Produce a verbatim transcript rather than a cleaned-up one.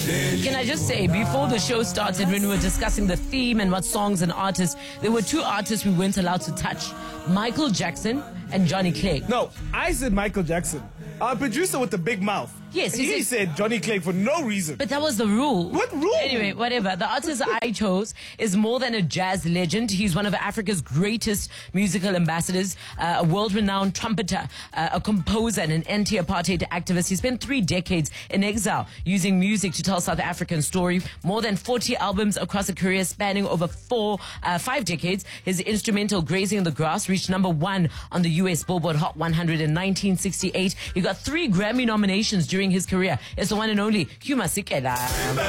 Can I just say, before the show started, when we were discussing the theme and what songs and artists, there were two artists we weren't allowed to touch: Michael Jackson and Johnny Clegg. No, I said Michael Jackson. Our producer with the big mouth. Yes, he, he said, said Johnny Clegg for no reason. But that was the rule. What rule? Anyway, whatever. The artist I chose is more than a jazz legend. He's one of Africa's greatest musical ambassadors, uh, a world-renowned trumpeter, uh, a composer, and an anti-apartheid activist. He spent three decades in exile using music to tell South African story. More than forty albums across a career spanning over four, uh, five decades. His instrumental "Grazing in the Grass" reached number one on the U S Billboard Hot one hundred in nineteen sixty-eight. He got three Grammy nominations during his career. It's the one and only Hugh Masekela.